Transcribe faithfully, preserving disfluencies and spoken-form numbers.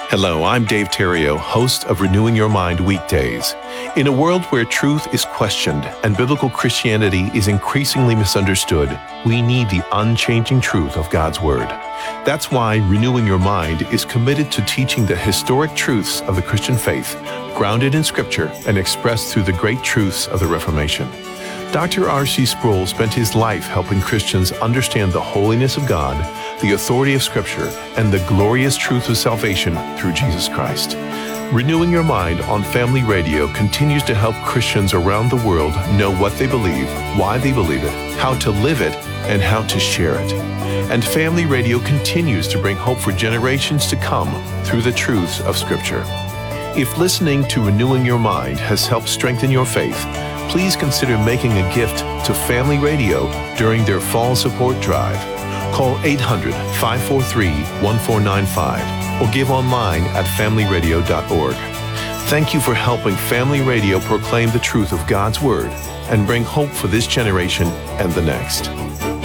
Hello, I'm Dave Terrio, host of Renewing Your Mind Weekdays. In a world where truth is questioned and biblical Christianity is increasingly misunderstood, we need the unchanging truth of God's Word. That's why Renewing Your Mind is committed to teaching the historic truths of the Christian faith, grounded in Scripture and expressed through the great truths of the Reformation. Doctor R C Sproul spent his life helping Christians understand the holiness of God, the authority of Scripture, and the glorious truth of salvation through Jesus Christ. Renewing Your Mind on Family Radio continues to help Christians around the world know what they believe, why they believe it, how to live it, and how to share it. And Family Radio continues to bring hope for generations to come through the truths of Scripture. If listening to Renewing Your Mind has helped strengthen your faith, please consider making a gift to Family Radio during their fall support drive. Call eight hundred, five four three, one four nine five or give online at family radio dot org. Thank you for helping Family Radio proclaim the truth of God's Word and bring hope for this generation and the next.